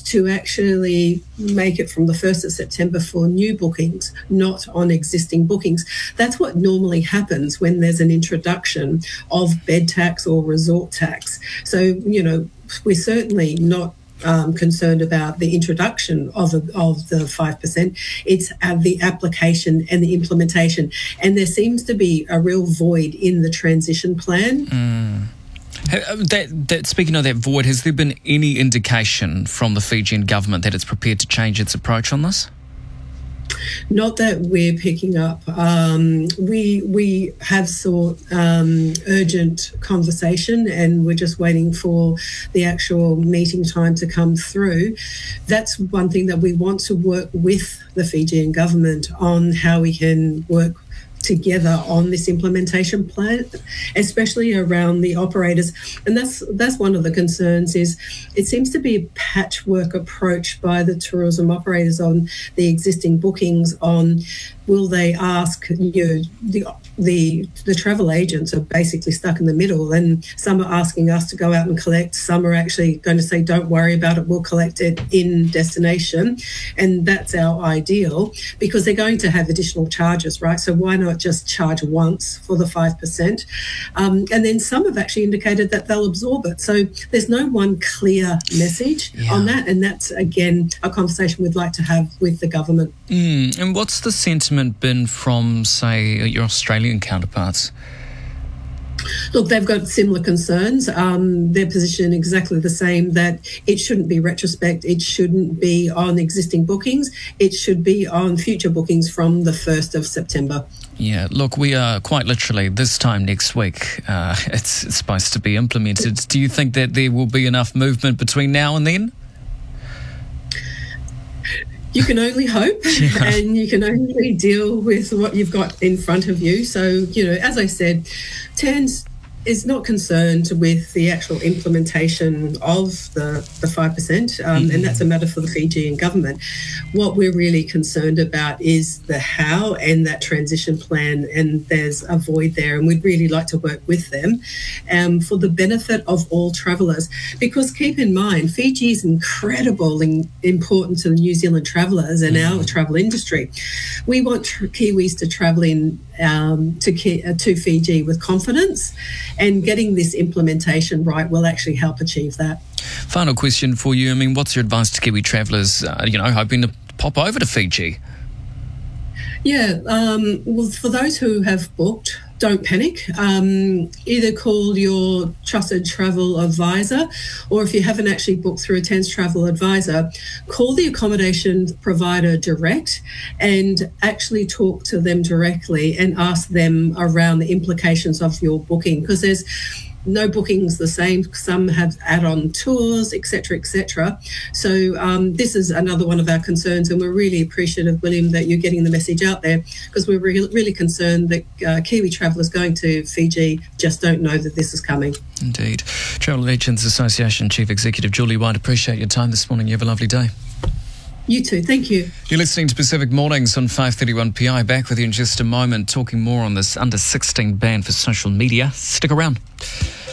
to actually make it from the 1st of September for new bookings, not on existing bookings. That's what normally happens when there's an introduction of bed tax or resort tax. So, we're certainly not concerned about the introduction of the 5%. It's the application and the implementation. And there seems to be a real void in the transition plan. Speaking of that void, has there been any indication from the Fijian government that it's prepared to change its approach on this? Not that we're picking up. We have sought urgent conversation, and we're just waiting for the actual meeting time to come through. That's one thing that we want to work with the Fijian government on, how we can work together on this implementation plan, especially around the operators. And that's one of the concerns, is it seems to be a patchwork approach by the tourism operators on the existing bookings. On will they ask, the travel agents are basically stuck in the middle, and some are asking us to go out and collect, some are actually going to say don't worry about it, we'll collect it in destination. And that's our ideal, because they're going to have additional charges, right? So why not just charge once for the 5%? And then some have actually indicated that they'll absorb it. So there's no one clear message on that, and that's again a conversation we'd like to have with the government. And what's the sentiment been from, say, your Australian counterparts? Look, they've got similar concerns. Their position exactly the same, that it shouldn't be retrospect, it shouldn't be on existing bookings, it should be on future bookings from the 1st of September. Yeah, look, we are quite literally this time next week. It's supposed to be implemented. Do you think that there will be enough movement between now and then? You can only hope, and you can only deal with what you've got in front of you. So, as I said, TANZ is not concerned with the actual implementation of the 5%, and that's a matter for the Fijian government. What we're really concerned about is the how and that transition plan, and there's a void there, and we'd really like to work with them for the benefit of all travellers. Because keep in mind, Fiji is incredibly important to the New Zealand travellers and our travel industry. We want Kiwis to travel in to Fiji with confidence, and getting this implementation right will actually help achieve that. Final question for you. I mean, what's your advice to Kiwi travellers, hoping to pop over to Fiji? Yeah, well, for those who have booked, don't panic. Either call your trusted travel advisor, or if you haven't actually booked through a TANZ travel advisor, call the accommodation provider direct and actually talk to them directly and ask them around the implications of your booking, because there's no booking's the same. Some have add-on tours, etc., etc. So this is another one of our concerns, and we're really appreciative, William, that you're getting the message out there, because we're really concerned that Kiwi travellers going to Fiji just don't know that this is coming. Indeed. Travel Legends Association Chief Executive Julie White, appreciate your time this morning. You have a lovely day. You too. Thank you. You're listening to Pacific Mornings on 531 PI. Back with you in just a moment, talking more on this under 16 ban for social media. Stick around.